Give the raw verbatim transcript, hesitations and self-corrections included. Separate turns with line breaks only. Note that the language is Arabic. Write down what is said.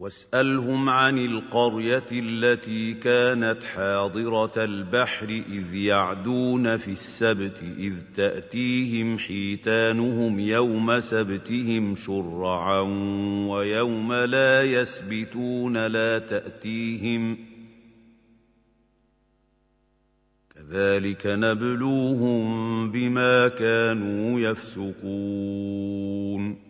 واسألهم عن القرية التي كانت حاضرة البحر إذ يعدون في السبت إذ تأتيهم حيتانهم يوم سبتهم شرعا ويوم لا يسبتون لا تأتيهم كذلك نبلوهم بما كانوا يفسقون